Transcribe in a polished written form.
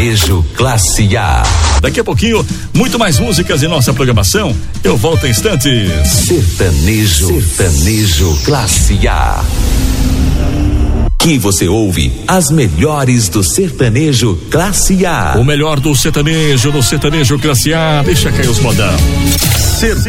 Sertanejo Classe A. Daqui a pouquinho, muito mais músicas em nossa programação. Eu volto em instantes. Sertanejo Classe A. Que você ouve as melhores do sertanejo Classe A. O melhor do sertanejo no sertanejo Classe A. Deixa cair os modão.